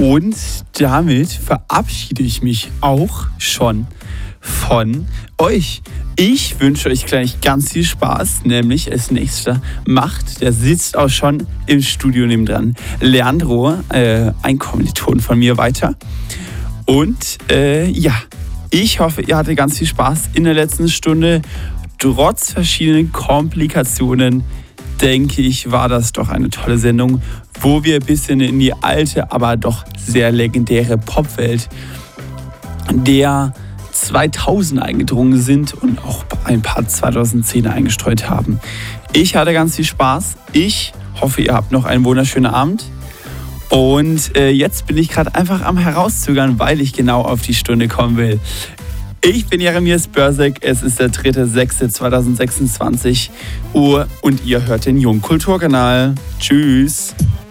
Und damit verabschiede ich mich auch schon von euch. Ich wünsche euch gleich ganz viel Spaß, nämlich als nächster macht, der sitzt auch schon im Studio nebendran, Leandro, ein Kommiliton von mir, weiter. Und ich hoffe, ihr hattet ganz viel Spaß in der letzten Stunde. Trotz verschiedenen Komplikationen, denke ich, war das doch eine tolle Sendung, wo wir ein bisschen in die alte, aber doch sehr legendäre Popwelt der 2000 eingedrungen sind und auch ein paar 2010er eingestreut haben. Ich hatte ganz viel Spaß. Ich hoffe, ihr habt noch einen wunderschönen Abend. Und jetzt bin ich gerade einfach am Herauszögern, weil ich genau auf die Stunde kommen will. Ich bin Jeremias Börsek, es ist der 3.6.2026 Uhr und ihr hört den Jungkulturkanal. Tschüss!